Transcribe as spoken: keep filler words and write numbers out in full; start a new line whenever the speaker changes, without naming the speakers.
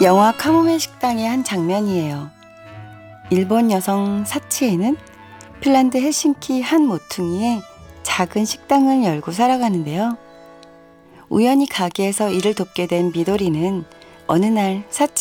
영화 카모메 식당의 한 장면이에요. 일본 여성 사치에는 핀란드 헬싱키 한 모퉁이에 작은 식당을 열고 살아가는데요. 우연히 가게에서 일을 돕게 된 미도리는 어느 날 사치